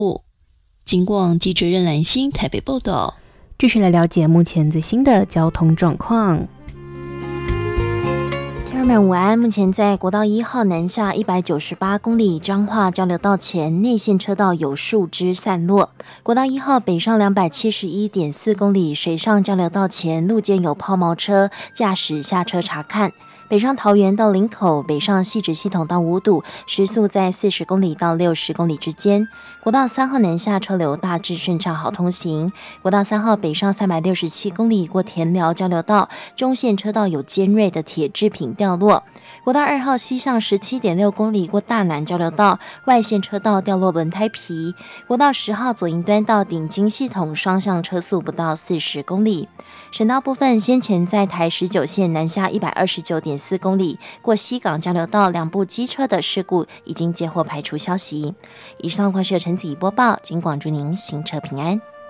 警广记者任兰心台北报道。 继续来了解目前最新的交通状况。 听众们午安，目前在国道1号南下198公里彰化交流道前内线车道有树枝散落，国道1号北上271.4公里水上交流道前路肩有抛锚车，驾驶下车查看。北上桃园到林口，北上汐止系统到五堵，时速在40公里到60公里之间。国道3号南下车流大致顺畅，好通行。国道3号北上367公里过田寮交流道，中线车道有尖锐的铁制品掉落。国道2号西向17.6公里过大南交流道，外线车道掉落轮胎皮。国道10号左营端到顶金系统双向车速不到40公里。省道部分，先前在台19线南下129.4公里过西港交流道2部机车的事故已经接获排除消息。以上快是陈子怡播报，警广祝您行车平安。